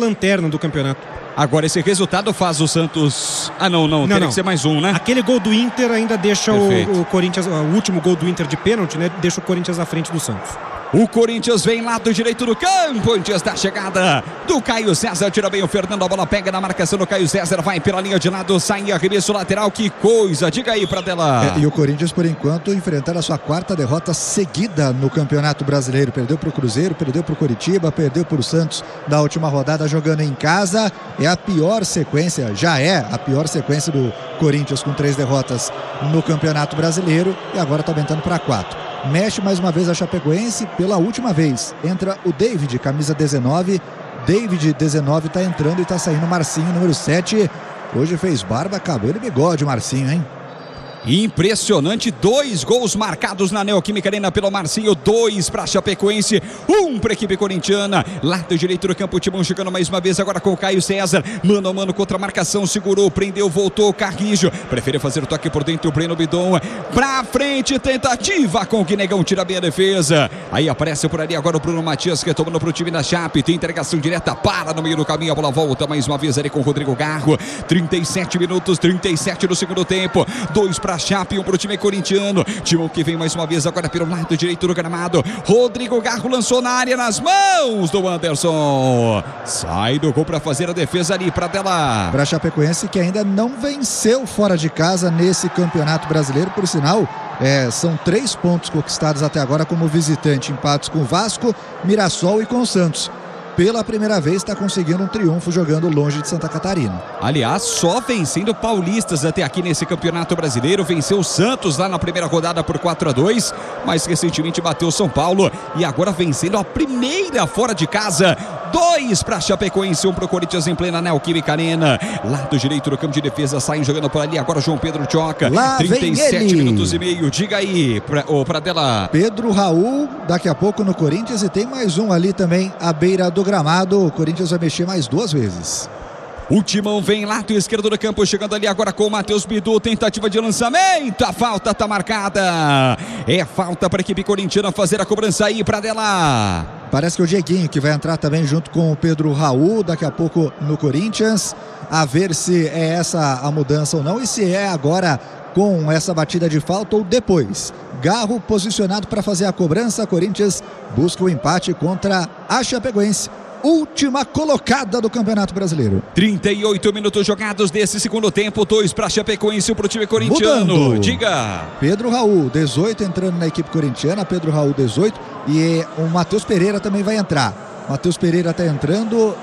lanterna do campeonato. Agora esse resultado faz o Santos... Não, teria que ser mais um, né? Aquele gol do Inter ainda deixa o Corinthians, o último gol do Inter de pênalti, né? Deixa o Corinthians à frente do Santos. O Corinthians vem lá do direito do campo, antes da chegada do Caio César, tira bem o Fernando, a bola pega na marcação do Caio César, vai pela linha de lado, sai em arremesso lateral, que coisa, diga aí, Pradella. E o Corinthians, por enquanto, enfrentar a sua quarta derrota seguida no Campeonato Brasileiro, perdeu para o Cruzeiro, perdeu para o Coritiba, perdeu para o Santos na última rodada, jogando em casa, é a pior sequência, já é a pior sequência do Corinthians com 3 derrotas no Campeonato Brasileiro, e agora está aumentando para 4. Mexe mais uma vez a Chapecoense, pela última vez. Entra o David, camisa 19. David, 19, está entrando e está saindo o Marcinho, número 7. Hoje fez barba, cabelo e bigode o Marcinho, hein? Impressionante, 2 gols marcados na Neoquímica Arena pelo Marcinho, 2 para a Chapecoense, 1 para a equipe corintiana. Lado direito do campo, o Timão chegando mais uma vez agora com o Caio César, mano a mano contra a marcação, segurou, prendeu, voltou, Carrijo, prefere fazer o toque por dentro, o Breno Bidon, pra frente, tentativa com o Guinegão, tira bem a defesa. Aí aparece por ali agora o Bruno Matias, que é tomando pro time da Chape, tem entregação direta, para no meio do caminho, a bola volta mais uma vez ali com o Rodrigo Garro, 37 minutos, 37 do segundo tempo, 2 para Chape, 1 para o time corintiano. Timão que vem mais uma vez agora pelo lado direito do gramado. Rodrigo Garro lançou na área, nas mãos do Anderson. Sai do gol para fazer a defesa ali, Pradella. Para a Chapecoense, que ainda não venceu fora de casa nesse Campeonato Brasileiro, por sinal, são 3 pontos conquistados até agora como visitante, empates com o Vasco, Mirassol e com o Santos. Pela primeira vez está conseguindo um triunfo jogando longe de Santa Catarina. Aliás, só vencendo paulistas até aqui nesse Campeonato Brasileiro. Venceu o Santos lá na primeira rodada por 4-2, mas recentemente bateu o São Paulo e agora vencendo a primeira fora de casa. 2 para Chapecoense, 1 para o Corinthians em plena Neoquímica Arena. Lado direito do campo de defesa, saem jogando por ali agora João Pedro Choca. Lá 37 minutos e meio, diga aí, Pradella. Pedro Raul, daqui a pouco no Corinthians, e tem mais um ali também à beira do gramado. O Corinthians vai mexer mais 2 vezes. O Timão vem lado esquerdo do campo, chegando ali agora com o Matheus Bidu, tentativa de lançamento, a falta está marcada, é falta para a equipe corintiana fazer a cobrança aí, Pradella. Parece que é o Dieguinho que vai entrar também junto com o Pedro Raul daqui a pouco no Corinthians, a ver se é essa a mudança ou não, e se é agora com essa batida de falta ou depois. Garro posicionado para fazer a cobrança, Corinthians busca o empate contra a Chapecoense, última colocada do Campeonato Brasileiro. 38 minutos jogados desse segundo tempo, 2 para Chapecoense, 1 para o time corintiano. Mudando. Diga. Pedro Raul, 18, entrando na equipe corintiana. Pedro Raul, 18. E o Matheus Pereira também vai entrar. Matheus Pereira está entrando,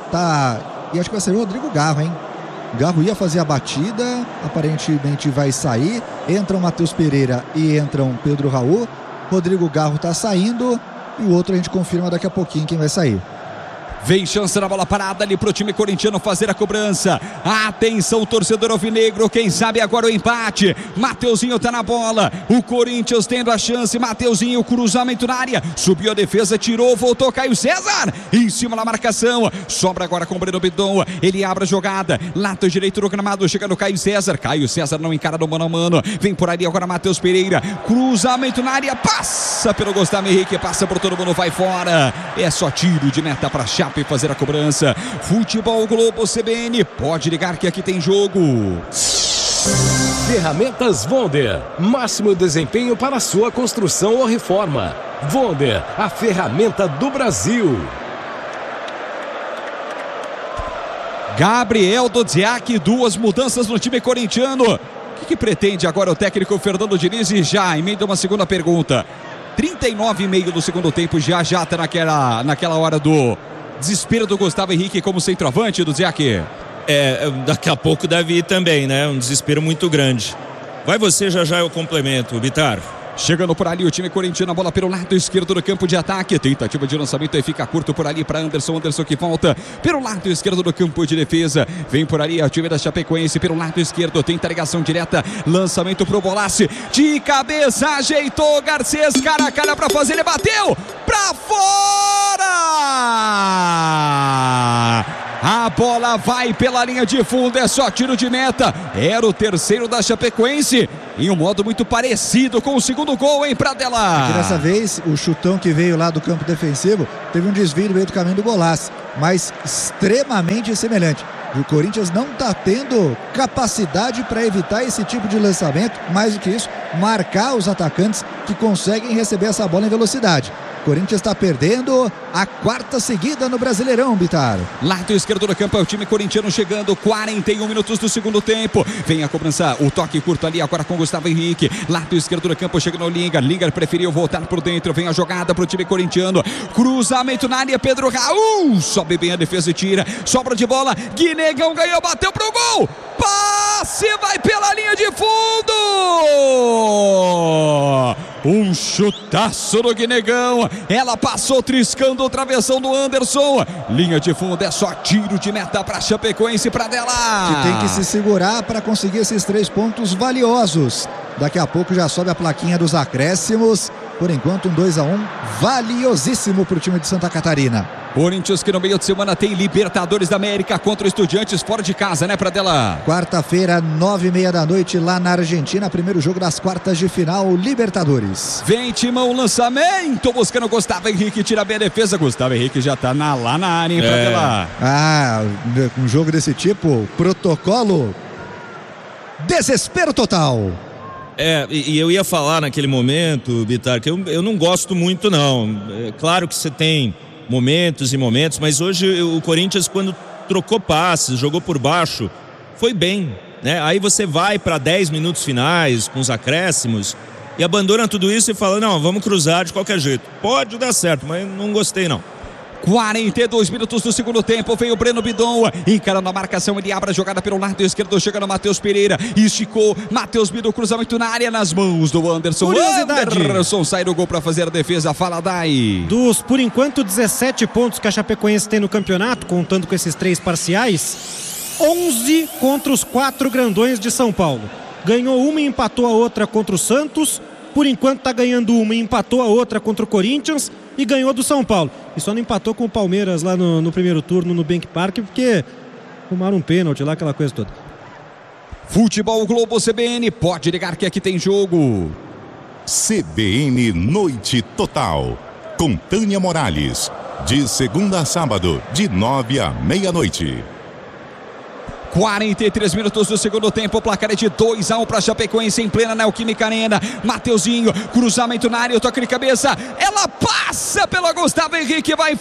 e acho que vai ser o Rodrigo Garro, hein? Garro ia fazer a batida, aparentemente vai sair. Entra o Matheus Pereira e entra o Pedro Raul. Rodrigo Garro está saindo e o outro a gente confirma daqui a pouquinho quem vai sair. Vem chance na bola parada ali pro time corintiano fazer a cobrança. Atenção, torcedor alvinegro, quem sabe agora o empate. Mateuzinho tá na bola, o Corinthians tendo a chance. Mateuzinho, cruzamento na área, subiu a defesa, tirou, voltou, Caio César em cima da marcação, sobra agora com o Breno Bidon, ele abre a jogada, lado direito do gramado, chega no Caio César não encara no mano a mano, vem por ali agora Matheus Pereira, cruzamento na área, passa pelo Gustavo Henrique, passa por todo mundo, vai fora, é só tiro de meta pra Chape e fazer a cobrança. Futebol Globo CBN, pode ligar que aqui tem jogo. Ferramentas Wonder, máximo desempenho para sua construção ou reforma. Wonder, a ferramenta do Brasil. Gabriel Dodziak, 2 mudanças no time corintiano. O que pretende agora o técnico Fernando Diniz? E já emenda uma segunda pergunta. 39,5 do segundo tempo, já está naquela hora do desespero do Gustavo Henrique como centroavante, do Ziak. Daqui a pouco deve ir também, né? Um desespero muito grande. Vai você, já eu complemento, Bitar. Chegando por ali o time corintiano, a bola pelo lado esquerdo do campo de ataque, tentativa de lançamento e fica curto por ali para Anderson que volta pelo lado esquerdo do campo de defesa, vem por ali o time da Chapecoense pelo lado esquerdo, tenta ligação direta, lançamento pro Bolassi, de cabeça, ajeitou Garcês, cara a cara para fazer, ele bateu pra fora! A bola vai pela linha de fundo, é só tiro de meta. Era o terceiro da Chapecoense, em um modo muito parecido com o segundo gol, hein, Pradella? Aqui dessa vez, o chutão que veio lá do campo defensivo teve um desvio no meio do caminho do Bolassi, mas extremamente semelhante. O Corinthians não está tendo capacidade para evitar esse tipo de lançamento, mais do que isso, marcar os atacantes que conseguem receber essa bola em velocidade. O Corinthians está perdendo a quarta seguida no Brasileirão, Bitar. Lado esquerdo do campo é o time corintiano chegando, 41 minutos do segundo tempo. Vem a cobrança, o toque curto ali agora com Gustavo Henrique. Lado esquerdo do campo chega no Lingard. Lingard preferiu voltar por dentro. Vem a jogada para o time corintiano. Cruzamento na área, Pedro Raul. Sobe bem a defesa e tira. Sobra de bola. Guinegão ganhou, bateu pro gol. Passe, vai pela linha de fundo. Um chutaço do Guinegão. Ela passou triscando a travessão do Anderson. Linha de fundo, é só tiro de meta para Chapecoense e Pradella. Que tem que se segurar para conseguir esses 3 pontos valiosos. Daqui a pouco já sobe a plaquinha dos acréscimos. Por enquanto, um 2-1 valiosíssimo para o time de Santa Catarina. Corinthians que no meio de semana tem Libertadores da América contra Estudiantes fora de casa, né, Pradella? Quarta-feira, 9h30 da noite, lá na Argentina. Primeiro jogo das quartas de final, Libertadores. Vem, Timão, lançamento, buscando Gustavo Henrique, tira bem a defesa. Gustavo Henrique já tá lá na área, hein, Pradella? Um jogo desse tipo, protocolo, desespero total. E eu ia falar naquele momento, Bitar, que eu não gosto muito, não. É claro que você tem momentos e momentos, mas hoje o Corinthians, quando trocou passes, jogou por baixo, foi bem, né? Aí você vai para 10 minutos finais, com os acréscimos, e abandona tudo isso e fala, não, vamos cruzar de qualquer jeito. Pode dar certo, mas não gostei, não. 42 minutos do segundo tempo, vem o Breno Bidon, encarando a marcação, ele abre a jogada pelo lado esquerdo, chega no Matheus Pereira, esticou, Matheus Bidon, cruzamento na área, nas mãos do Anderson. Anderson sai do gol para fazer a defesa, fala Dai. Dos, por enquanto, 17 pontos que a Chapecoense tem no campeonato, contando com esses 3 parciais, 11 contra os 4 grandões de São Paulo. Ganhou uma e empatou a outra contra o Santos. Por enquanto está ganhando uma e empatou a outra contra o Corinthians e ganhou do São Paulo. E só não empatou com o Palmeiras lá no primeiro turno no Bank Park, porque tomaram um pênalti lá, aquela coisa toda. Futebol Globo CBN, pode ligar que aqui tem jogo. CBN Noite Total, com Tânia Morales, de segunda a sábado, de 9 à meia-noite. 43 minutos do segundo tempo, o placar é de 2-1 para Chapecoense em plena Neoquímica Arena. Mateuzinho, cruzamento na área, toque de cabeça, ela passa pela Gustavo Henrique, vai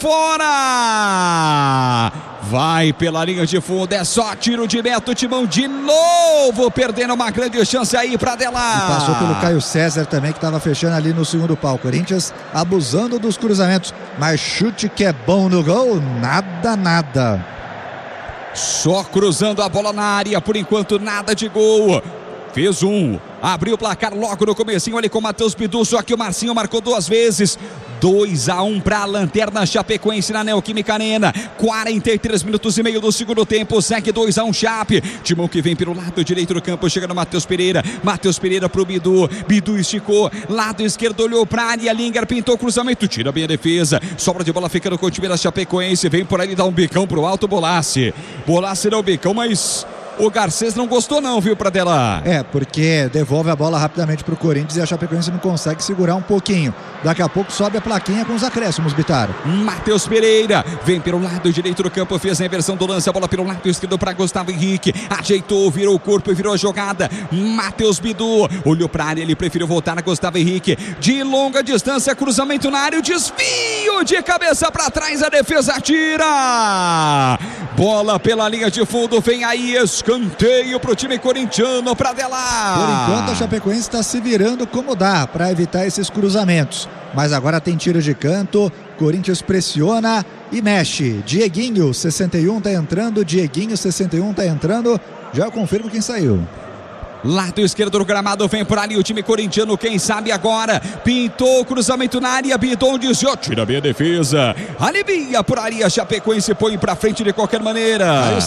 fora! Vai pela linha de fundo, é só tiro de meta, o Timão de novo perdendo uma grande chance aí, Pradella. E passou pelo Caio César também, que estava fechando ali no segundo pau. Corinthians abusando dos cruzamentos, mas chute que é bom no gol, nada. Só cruzando a bola na área, por enquanto nada de gol. Fez abriu o placar logo no comecinho ali com o Matheus Bidu, só que o Marcinho marcou 2 vezes. 2-1 para a Lanterna Chapecoense na Neoquímica Arena. 43 minutos e meio do segundo tempo, segue 2-1 Chape. Timão que vem pelo lado direito do campo, chega no Matheus Pereira. Matheus Pereira pro Bidu. Bidu esticou, lado esquerdo olhou pra área, Lingard pintou o cruzamento, tira bem a defesa. Sobra de bola ficando com o time da Chapecoense. Vem por ali, dá um bicão pro alto, Bolassi. Bolassi dá o bicão, mas o Garcês não gostou não, viu, Pradella? Porque devolve a bola rapidamente pro Corinthians e a Chapecoense não consegue segurar um pouquinho. Daqui a pouco sobe a plaquinha com os acréscimos, Bitar. Matheus Pereira vem pelo lado direito do campo, fez a inversão do lance, a bola pelo lado esquerdo para Gustavo Henrique, ajeitou, virou o corpo e virou a jogada. Matheus Bidu olhou pra área, ele preferiu voltar a Gustavo Henrique, de longa distância, cruzamento na área, o desvio de cabeça para trás, a defesa tira. Bola pela linha de fundo, vem aí escanteio pro time corintiano, Pradella. Por enquanto a Chapecoense está se virando como dá para evitar esses cruzamentos, mas agora tem tiro de canto. Corinthians pressiona e mexe. Dieguinho 61 tá entrando, Dieguinho 61 tá entrando. Já eu confirmo quem saiu. Lado esquerdo do gramado, vem por ali o time corintiano, quem sabe agora, pintou o cruzamento na área, Bidon desviou, tira bem a defesa, alivia por ali, a Chapecoense põe pra frente de qualquer maneira.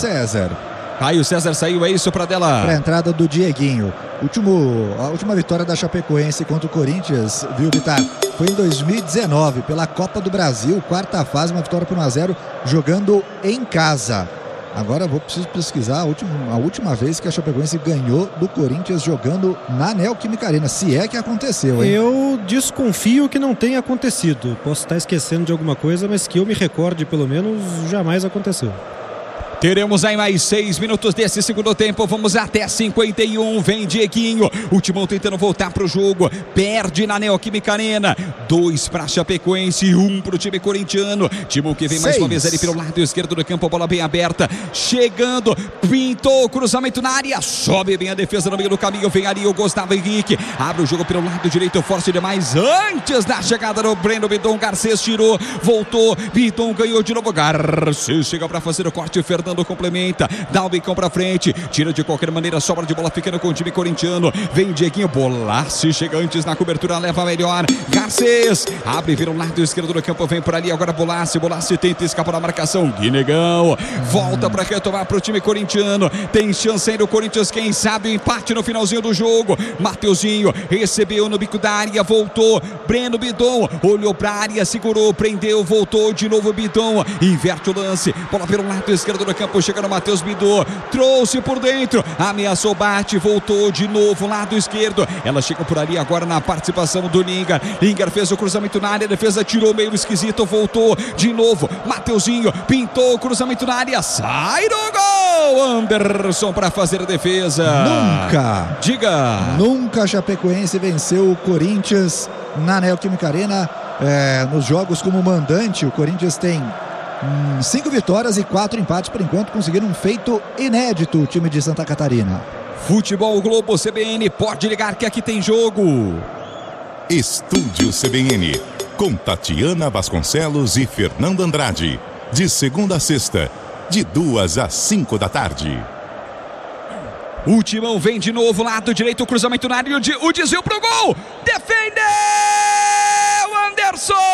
Caio César saiu, é isso, Pradella? Para a entrada do Dieguinho. A última vitória da Chapecoense contra o Corinthians, viu, Bitar? Foi em 2019, pela Copa do Brasil, quarta fase, uma vitória por 1-0, jogando em casa. Agora preciso pesquisar a última vez que a Chapecoense ganhou do Corinthians jogando na Neoquímica Arena, se é que aconteceu, hein? Eu desconfio que não tenha acontecido. Posso estar esquecendo de alguma coisa, mas que eu me recorde, pelo menos, jamais aconteceu. Teremos aí mais 6 minutos desse segundo tempo. Vamos até 51. Vem Dieguinho. O Timão tentando voltar pro jogo. Perde na Neoquímica Arena. 2 para Chapecoense, 1 pro time corintiano. Timão que vem mais uma vez ali pelo lado esquerdo do campo. Bola bem aberta. Chegando. Pintou. Cruzamento na área. Sobe bem a defesa no meio do caminho. Vem ali o Gustavo Henrique. Abre o jogo pelo lado direito. Forte demais. Antes da chegada do Breno Bidon. Garcês tirou. Voltou. Bidon ganhou de novo. Garcês chega para fazer o corte. Fernando complementa, dá o bicão pra frente, tira de qualquer maneira, sobra de bola ficando com o time corintiano. Vem o Dieguinho, Bolassi chega antes na cobertura, leva melhor. Garcês abre, vira o lado esquerdo do campo, vem por ali agora Bolassi tenta escapar da marcação. Guinegão volta pra retomar pro time corintiano. Tem chance aí do Corinthians, quem sabe o empate no finalzinho do jogo. Mateuzinho recebeu no bico da área, voltou. Breno Bidon olhou pra área, segurou, prendeu, voltou de novo. Bidon inverte o lance, bola pelo lado esquerdo do campo. Chega no Matheus Bidô, trouxe por dentro, ameaçou, bate, voltou de novo, lado esquerdo. Ela chega por ali agora na participação do Lingard. Lingard fez o cruzamento na área, a defesa tirou meio esquisito, voltou de novo. Mateuzinho pintou o cruzamento na área, sai do gol. Anderson para fazer a defesa. Nunca a Chapecoense venceu o Corinthians na Neoquímica Arena. Nos jogos como mandante, o Corinthians tem 5 vitórias e 4 empates por enquanto, conseguiram um feito inédito o time de Santa Catarina. Futebol Globo CBN, pode ligar que aqui tem jogo. Estúdio CBN, com Tatiana Vasconcelos e Fernando Andrade, de segunda a sexta, de 2 às 5 da tarde. O Timão vem de novo, lado direito, cruzamento na área, o desvio pro gol, defendeu Anderson!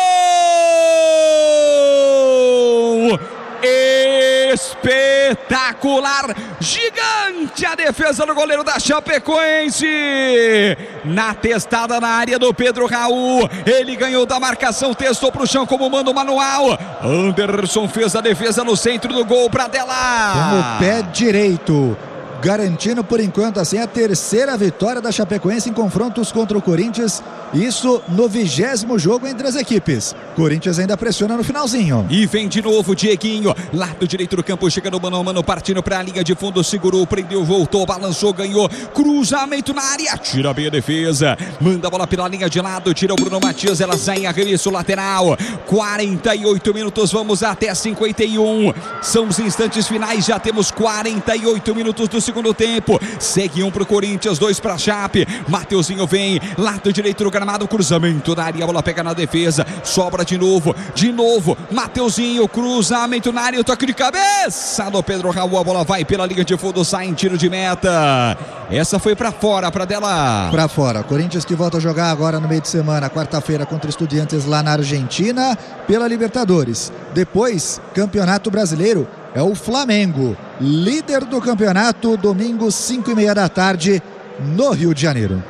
Espetacular, gigante a defesa do goleiro da Chapecoense, na testada na área do Pedro Raul, ele ganhou da marcação, testou pro chão como manda o manual. Anderson fez a defesa no centro do gol para Dela. Com o pé direito, garantindo por enquanto assim a terceira vitória da Chapecoense em confrontos contra o Corinthians, isso no 20º jogo entre as equipes. Corinthians ainda pressiona no finalzinho. E vem de novo Dieguinho, lado direito do campo, chegando mano a mano, partindo para a linha de fundo, segurou, prendeu, voltou, balançou, ganhou, cruzamento na área, tira bem a defesa, manda a bola pela linha de lado, tira o Bruno Matias, ela sai em arremesso lateral. 48 minutos, vamos até 51, são os instantes finais, já temos 48 minutos do segundo tempo. Segue 1 pro Corinthians, 2 pra Chape. Mateuzinho vem, lado direito do gramado, cruzamento na área, a bola pega na defesa, sobra de novo, Mateuzinho, cruzamento na área, o toque de cabeça do Pedro Raul, a bola vai pela linha de fundo, sai em tiro de meta. Essa foi pra fora, pra Dela. Pra fora, Corinthians que volta a jogar agora no meio de semana, quarta-feira contra Estudiantes lá na Argentina, pela Libertadores. Depois, Campeonato Brasileiro, é o Flamengo, líder do campeonato, domingo 5h30 da tarde, no Rio de Janeiro.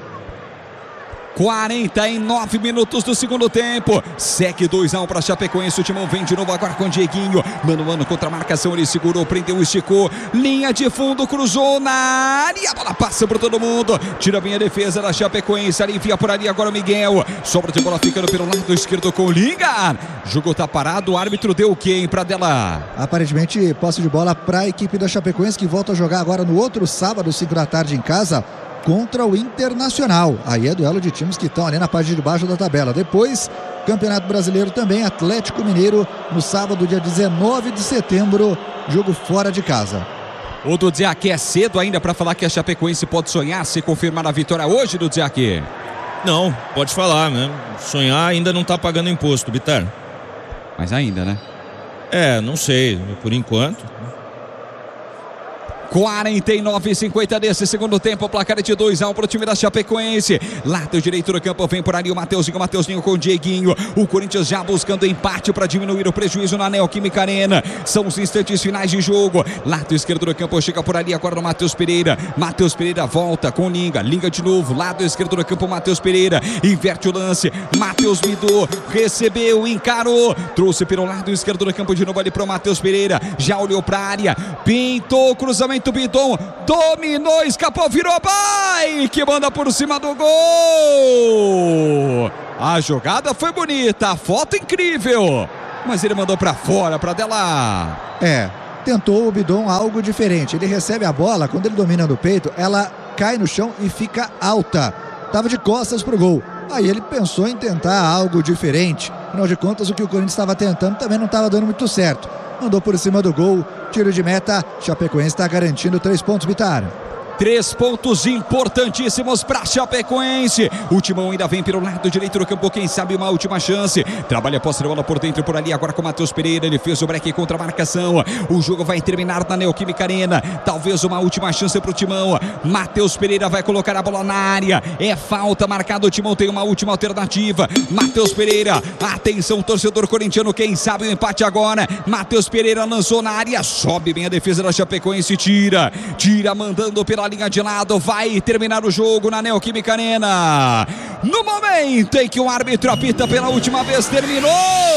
49 minutos do segundo tempo, segue 2-1 para Chapecoense. O Timão vem de novo agora com o Dieguinho, mano a mano contra a marcação, ele segurou, prendeu, esticou, linha de fundo, cruzou na área, a bola passa por todo mundo, tira bem a defesa da Chapecoense, alivia por ali agora o Miguel, sobra de bola ficando pelo lado esquerdo com o Lingard, jogou tá parado, o árbitro deu o quê, hein, pra Dela? Aparentemente posse de bola para a equipe da Chapecoense, que volta a jogar agora no outro sábado, 5 da tarde em casa, contra o Internacional. Aí é duelo de times que estão ali na parte de baixo da tabela. Depois, Campeonato Brasileiro também, Atlético Mineiro, no sábado, dia 19 de setembro, jogo fora de casa. O Dudziak, é cedo ainda para falar que a Chapecoense pode sonhar se confirmar a vitória hoje, Dudziak? Não, pode falar, né? Sonhar ainda não tá pagando imposto, Bitar. Mas ainda, né? Não sei, por enquanto. 49:50 desse segundo tempo, placar é de 2-1 para o time da Chapecoense. Lado direito do campo, vem por ali o Mateuzinho com o Dieguinho. O Corinthians já buscando empate para diminuir o prejuízo na Neoquímica Arena. São os instantes finais de jogo. Lado esquerdo do campo, chega por ali agora o Matheus Pereira. Matheus Pereira volta com Linga de novo. Lado esquerdo do campo, Matheus Pereira. Inverte o lance. Matheus Bidô recebeu, encarou. Trouxe pelo lado esquerdo do campo de novo ali para o Matheus Pereira. Já olhou para a área. Pintou, cruzamento. Bidon dominou, escapou, virou que manda por cima do gol. A jogada foi bonita, a foto incrível, mas ele mandou para fora, para dela. Tentou o Bidon algo diferente. Ele recebe a bola, quando ele domina no peito, ela cai no chão e fica alta. Tava de costas pro gol. Aí ele pensou em tentar algo diferente. Afinal de contas, o que o Corinthians estava tentando também não estava dando muito certo. Mandou por cima do gol, tiro de meta. Chapecoense está garantindo 3 pontos, Bitar. 3 pontos importantíssimos para Chapecoense. O Timão ainda vem pelo lado direito do campo, quem sabe uma última chance. Trabalha a posse de bola por dentro, por ali agora com o Matheus Pereira. Ele fez o break contra a marcação. O jogo vai terminar na Neoquímica Arena. Talvez uma última chance para o Timão. Matheus Pereira vai colocar a bola na área. É falta marcada, o Timão tem uma última alternativa. Matheus Pereira, atenção torcedor corintiano, quem sabe o empate agora. Matheus Pereira lançou na área, sobe bem a defesa da Chapecoense, tira mandando pela linha de lado, vai terminar o jogo na Neoquímica Arena. No momento em que o árbitro apita pela última vez, terminou.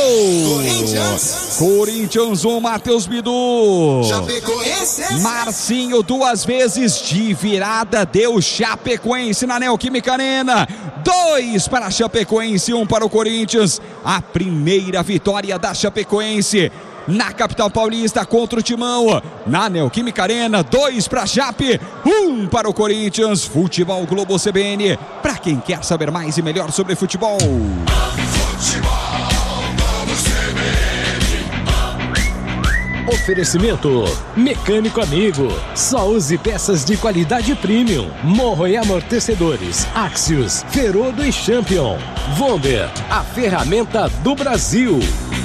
Corinthians 1, Matheus Bidô. Marcinho 2 vezes de virada, deu Chapecoense na Neoquímica Arena. 2 para a Chapecoense, 1 para o Corinthians. A primeira vitória da Chapecoense na capital paulista contra o Timão, na Neoquímica Arena. 2 para a Chape, 1 para o Corinthians. Futebol Globo CBN, para quem quer saber mais e melhor sobre futebol. Oferecimento Mecânico Amigo. Só use peças de qualidade premium. Morro e amortecedores Axios, Ferodo e Champion. Vonder, a ferramenta do Brasil.